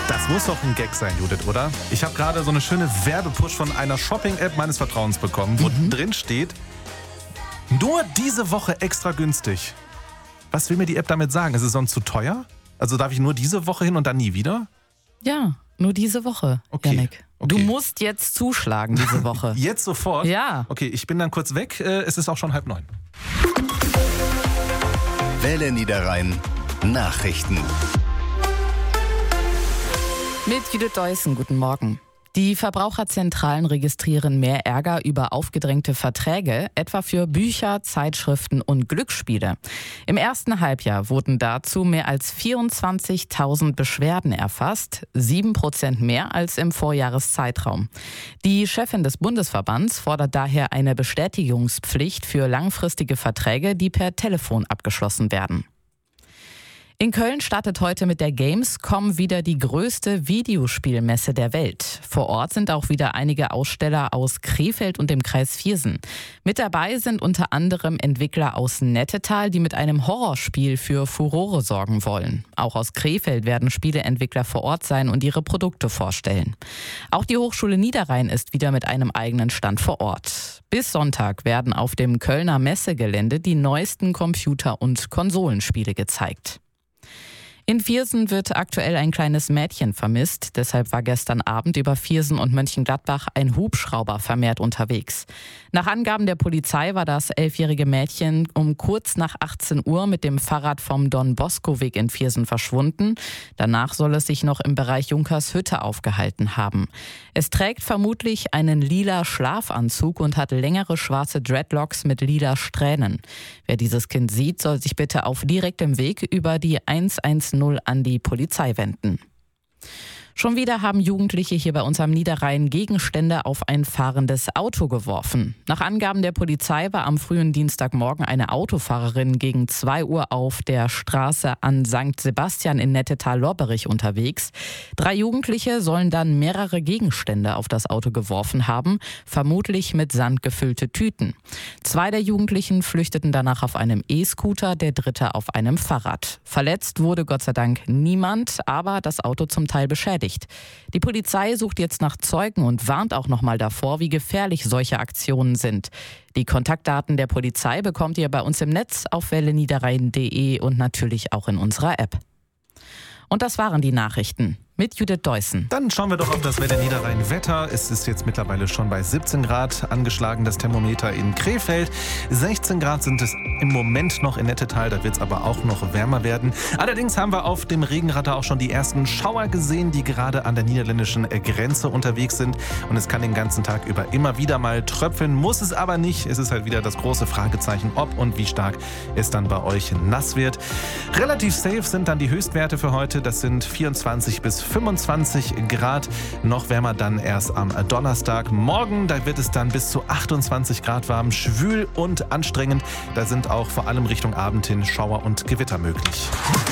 Das muss doch ein Gag sein, Judith, oder? Ich habe gerade so eine schöne Werbepush von einer Shopping-App meines Vertrauens bekommen, wo drin steht, nur diese Woche extra günstig. Was will mir die App damit sagen? Ist es sonst zu teuer? Also darf ich nur diese Woche hin und dann nie wieder? Ja, nur diese Woche, Okay. Jannik. Okay. Du musst jetzt zuschlagen diese Woche. Jetzt sofort? Ja. Okay, ich bin dann kurz weg. Es ist auch schon 8:30. Welle Niederrhein Nachrichten. Mit Judith Deussen, guten Morgen. Die Verbraucherzentralen registrieren mehr Ärger über aufgedrängte Verträge, etwa für Bücher, Zeitschriften und Glücksspiele. Im ersten Halbjahr wurden dazu mehr als 24.000 Beschwerden erfasst, 7% mehr als im Vorjahreszeitraum. Die Chefin des Bundesverbands fordert daher eine Bestätigungspflicht für langfristige Verträge, die per Telefon abgeschlossen werden. In Köln startet heute mit der Gamescom wieder die größte Videospielmesse der Welt. Vor Ort sind auch wieder einige Aussteller aus Krefeld und dem Kreis Viersen. Mit dabei sind unter anderem Entwickler aus Nettetal, die mit einem Horrorspiel für Furore sorgen wollen. Auch aus Krefeld werden Spieleentwickler vor Ort sein und ihre Produkte vorstellen. Auch die Hochschule Niederrhein ist wieder mit einem eigenen Stand vor Ort. Bis Sonntag werden auf dem Kölner Messegelände die neuesten Computer- und Konsolenspiele gezeigt. In Viersen wird aktuell ein kleines Mädchen vermisst. Deshalb war gestern Abend über Viersen und Mönchengladbach ein Hubschrauber vermehrt unterwegs. Nach Angaben der Polizei war das 11-jährige Mädchen um kurz nach 18 Uhr mit dem Fahrrad vom Don-Bosco-Weg in Viersen verschwunden. Danach soll es sich noch im Bereich Junkershütte aufgehalten haben. Es trägt vermutlich einen lila Schlafanzug und hat längere schwarze Dreadlocks mit lila Strähnen. Wer dieses Kind sieht, soll sich bitte auf direktem Weg über die 110 an die Polizei wenden. Schon wieder haben Jugendliche hier bei uns am Niederrhein Gegenstände auf ein fahrendes Auto geworfen. Nach Angaben der Polizei war am frühen Dienstagmorgen eine Autofahrerin gegen 2 Uhr auf der Straße an St. Sebastian in Nettetal-Lorberich unterwegs. 3 Jugendliche sollen dann mehrere Gegenstände auf das Auto geworfen haben, vermutlich mit Sand gefüllte Tüten. 2 der Jugendlichen flüchteten danach auf einem E-Scooter, der 3. auf einem Fahrrad. Verletzt wurde Gott sei Dank niemand, aber das Auto zum Teil beschädigt. Die Polizei sucht jetzt nach Zeugen und warnt auch nochmal davor, wie gefährlich solche Aktionen sind. Die Kontaktdaten der Polizei bekommt ihr bei uns im Netz auf welleniederrhein.de und natürlich auch in unserer App. Und das waren die Nachrichten mit Judith Deussen. Dann schauen wir doch auf das Welle Niederrhein Wetter. Es ist jetzt mittlerweile schon bei 17 Grad angeschlagen, das Thermometer in Krefeld. 16 Grad sind es im Moment noch in Nettetal, da wird es aber auch noch wärmer werden. Allerdings haben wir auf dem Regenradar auch schon die ersten Schauer gesehen, die gerade an der niederländischen Grenze unterwegs sind. Und es kann den ganzen Tag über immer wieder mal tröpfeln, muss es aber nicht. Es ist halt wieder das große Fragezeichen, ob und wie stark es dann bei euch nass wird. Relativ safe sind dann die Höchstwerte für heute. Das sind 24 bis 25 Grad, noch wärmer dann erst am Donnerstag. Morgen, da wird es dann bis zu 28 Grad warm, schwül und anstrengend. Da sind auch vor allem Richtung Abend hin Schauer und Gewitter möglich.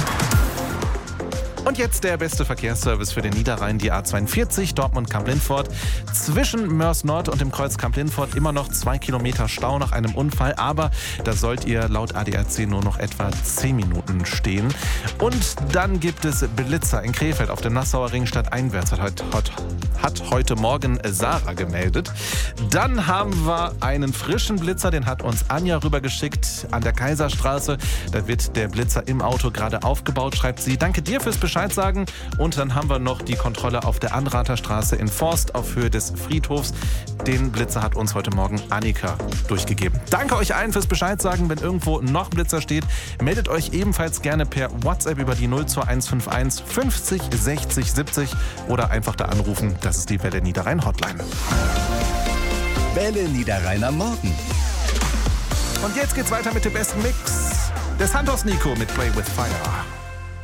Und jetzt der beste Verkehrsservice für den Niederrhein, die A42 Dortmund-Kamp-Lindfort. Zwischen Mörs Nord und dem Kreuz Kamp-Lindfort immer noch 2 Kilometer Stau nach einem Unfall, aber da sollt ihr laut ADAC nur noch etwa 10 Minuten stehen. Und dann gibt es Blitzer in Krefeld auf dem Nassauer Ring stadteinwärts, hat heute Morgen Sarah gemeldet. Dann haben wir einen frischen Blitzer, den hat uns Anja rübergeschickt an der Kaiserstraße. Da wird der Blitzer im Auto gerade aufgebaut, schreibt sie. Danke dir fürs Bescheid sagen. Und dann haben wir noch die Kontrolle auf der Anrather Straße in Forst auf Höhe des Friedhofs. Den Blitzer hat uns heute Morgen Annika durchgegeben. Danke euch allen fürs Bescheid sagen. Wenn irgendwo noch ein Blitzer steht, meldet euch ebenfalls gerne per WhatsApp über die 02151 50 60 70 oder einfach da anrufen. Das ist die Welle Niederrhein Hotline. Welle Niederrhein am Morgen. Und jetzt geht's weiter mit dem besten Mix. Der Santos Nico mit Play with Fire.